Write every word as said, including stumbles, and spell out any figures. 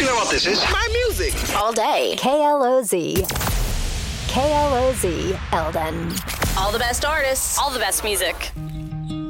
You know what this is? My music. All day. K L O Z. K L O Z, Eldon. All the best artists. All the best music.